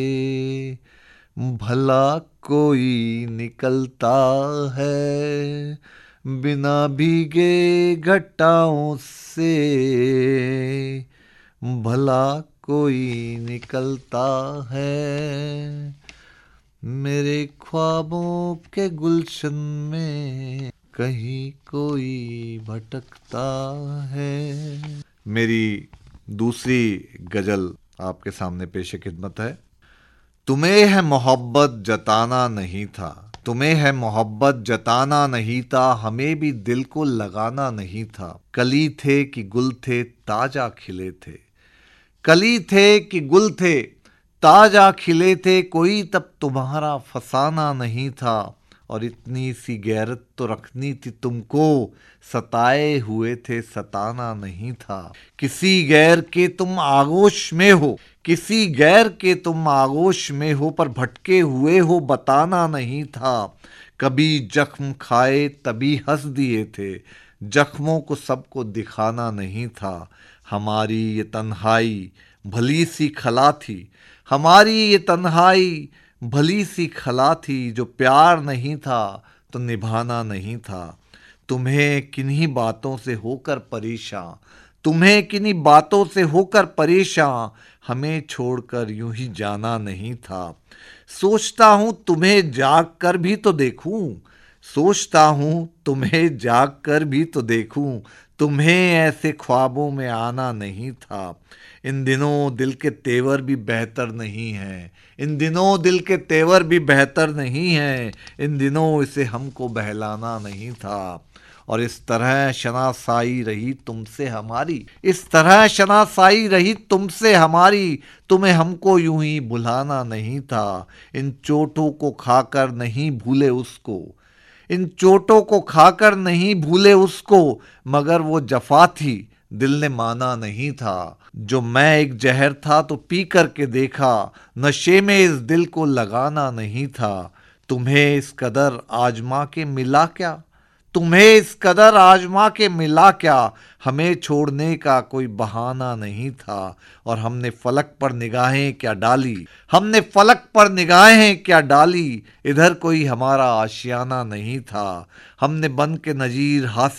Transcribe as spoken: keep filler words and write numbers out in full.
भला कोई निकलता है बिना भीगे घटाओं से, भला कोई निकलता है मेरे ख्वाबों के गुलशन में कहीं कोई भटकता है। मेरी दूसरी गजल आपके सामने पेश खिदमत है। तुम्हें है मोहब्बत जताना नहीं था, तुम्हें है मोहब्बत जताना नहीं था, हमें भी दिल को लगाना नहीं था। कली थे कि गुल थे ताजा खिले थे, कली थे कि गुल थे ताजा खिले थे, कोई तब तुम्हारा फसाना नहीं था। और इतनी सी गैरत तो रखनी थी तुमको, सताए हुए थे सताना नहीं था। किसी गैर के तुम आगोश में हो, किसी गैर के तुम आगोश में हो, पर भटके हुए हो बताना नहीं था। कभी जख्म खाए तभी हंस दिए थे, जख्मों को सबको दिखाना नहीं था। हमारी ये तन्हाई भली सी खला थी, हमारी ये तन्हाई भली सी खला थी, जो प्यार नहीं था तो निभाना नहीं था। तुम्हें किन्हीं बातों से होकर परेशान, तुम्हें किन्हीं बातों से होकर परेशान, हमें छोड़कर यूं ही जाना नहीं था। सोचता हूं तुम्हें जाग कर भी तो देखूं, सोचता हूं तुम्हें जाग कर भी तो देखूं, तुम्हें ऐसे ख्वाबों में आना नहीं था। इन दिनों दिल के तेवर भी बेहतर नहीं हैं, इन दिनों दिल के तेवर भी बेहतर नहीं हैं, इन दिनों इसे हमको बहलाना नहीं था। और इस तरह शनासाई रही तुमसे हमारी, इस तरह शनासाई रही तुमसे हमारी, तुम्हें हमको यूं ही भुलाना नहीं था। इन चोटों को खाकर नहीं भूले उसको, इन चोटों को खाकर नहीं भूले उसको, मगर वो जफा थी दिल ने माना नहीं था। जो मैं एक जहर था तो पी करके देखा, नशे में इस दिल को लगाना नहीं था। तुम्हें इस कदर आजमा के मिला क्या, तुम्हें इस कदर आजमा के मिला क्या, हमें छोड़ने का कोई बहाना नहीं था। और हमने फलक पर निगाहें क्या डाली, हमने फलक पर निगाहें क्या डाली, इधर कोई हमारा आशियाना नहीं था। हमने बन के नजीर हासिल